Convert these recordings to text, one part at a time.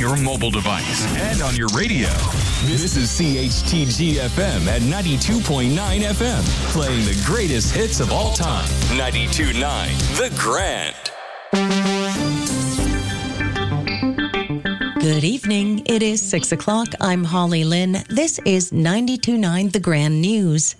your mobile device and on your radio. This is CHTG FM at 92.9 FM, playing the greatest hits of all time. 92.9 The Grand. Good evening. It is 6 o'clock. I'm Holly Lynn. This is 92.9 The Grand News.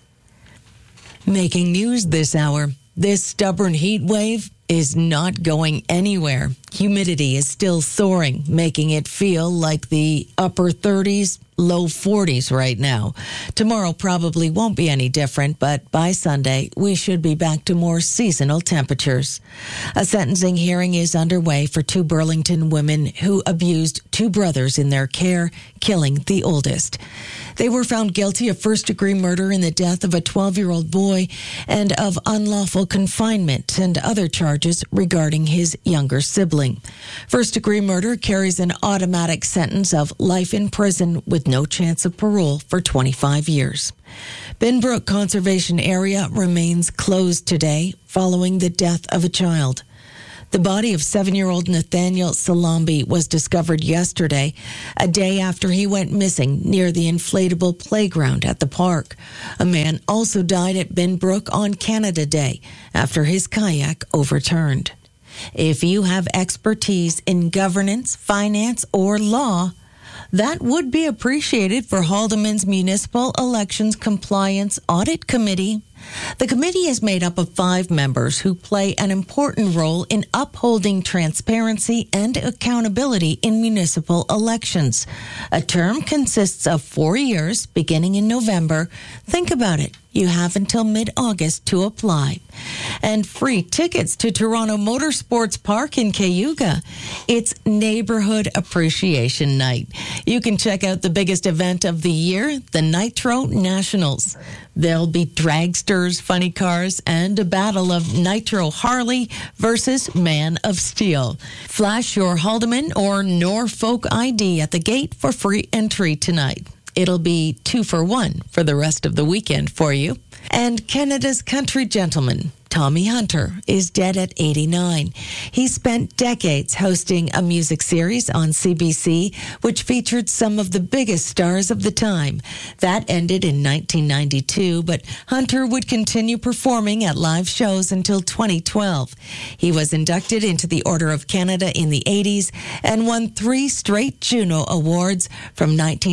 Making news this hour. This stubborn heat wave is not going anywhere. Humidity is still soaring, making it feel like the upper 30s, low 40s right now. Tomorrow probably won't be any different, but by Sunday, we should be back to more seasonal temperatures. A sentencing hearing is underway for two Burlington women who abused two brothers in their care, killing the oldest. They were found guilty of first-degree murder in the death of a 12-year-old boy and of unlawful confinement and other charges regarding his younger sibling. First-degree murder carries an automatic sentence of life in prison with no chance of parole for 25 years. Binbrook Conservation Area remains closed today following the death of a child. The body of 7-year-old Nathaniel Salambi was discovered yesterday, a day after he went missing near the inflatable playground at the park. A man also died at Binbrook on Canada Day after his kayak overturned. If you have expertise in governance, finance, or law, that would be appreciated for Haldimand's Municipal Elections Compliance Audit Committee. The committee is made up of 5 members who play an important role in upholding transparency and accountability in municipal elections. A term consists of 4 years, beginning in November. Think about it. You have until mid-August to apply. And free tickets to Toronto Motorsports Park in Cayuga. It's Neighborhood Appreciation Night. You can check out the biggest event of the year, the Nitro Nationals. There'll be dragsters, funny cars, and a battle of Nitro Harley versus Man of Steel. Flash your Haldeman or Norfolk ID at the gate for free entry tonight. It'll be 2 for 1 for the rest of the weekend for you. And Canada's country gentleman, Tommy Hunter, is dead at 89. He spent decades hosting a music series on CBC, which featured some of the biggest stars of the time. That ended in 1992, but Hunter would continue performing at live shows until 2012. He was inducted into the Order of Canada in the 80s and won 3 straight Juno Awards from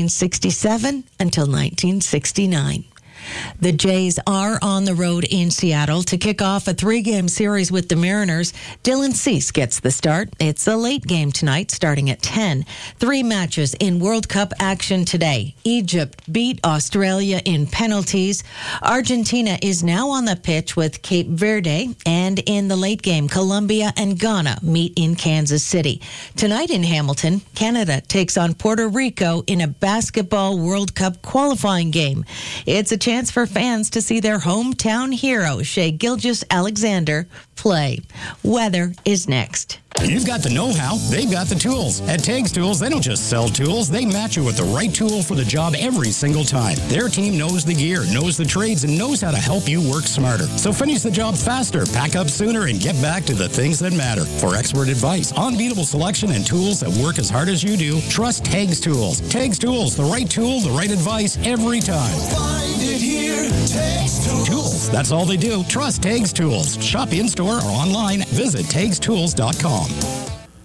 1967 until 1969. The Jays are on the road in Seattle to kick off a 3-game series with the Mariners. Dylan Cease gets the start. It's a late game tonight, starting at 10. 3 matches in World Cup action today. Egypt beat Australia in penalties. Argentina is now on the pitch with Cape Verde. And in the late game, Colombia and Ghana meet in Kansas City. Tonight in Hamilton, Canada takes on Puerto Rico in a basketball World Cup qualifying game. It's a chance for fans to see their hometown hero, Shai Gilgeous-Alexander, play. Weather is next. You've got the know-how, they've got the tools. At Tags Tools, they don't just sell tools, they match you with the right tool for the job every single time. Their team knows the gear, knows the trades, and knows how to help you work smarter. So finish the job faster, pack up sooner, and get back to the things that matter. For expert advice, unbeatable selection, and tools that work as hard as you do, trust Tags Tools. Tags Tools, the right tool, the right advice, every time. Find it here, Tags Tools. Tools, that's all they do. Trust Tags Tools. Shop in-store or online. Visit TagsTools.com. 92.9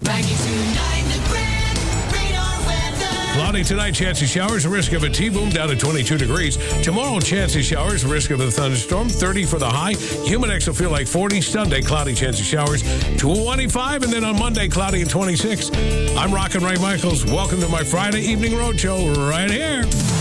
The Grand, radar weather. Cloudy tonight, chance of showers, a risk of a T-boom down to 22 degrees. Tomorrow, chance of showers, risk of a thunderstorm, 30 for the high. Humid X will feel like 40. Sunday, cloudy, chance of showers, 25, and then on Monday, cloudy and 26. I'm Rockin' Ray Michaels. Welcome to my Friday evening roadshow right here.